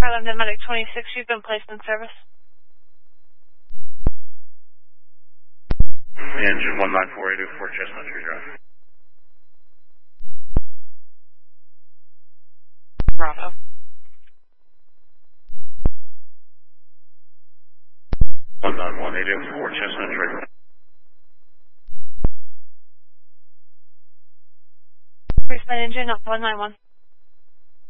London Medic 26, you've been placed in service. Engine 19484 Chestnut Tree Drive. Bravo. One 1884 Chestnut Tree. Brisbane engine up 191.